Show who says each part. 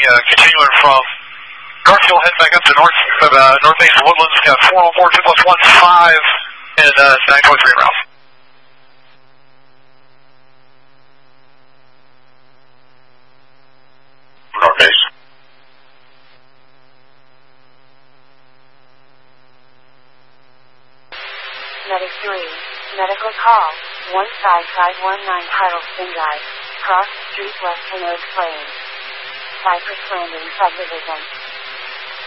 Speaker 1: continuing from Garfield, heading back up to North Base Woodlands. Got 404, 2 plus 1, 5, and 9.3 routes. North Base.
Speaker 2: Medic 3, medical call, 15519 Title Spin Drive, cross the street west to Oak Plains. Cypress Landing subdivision.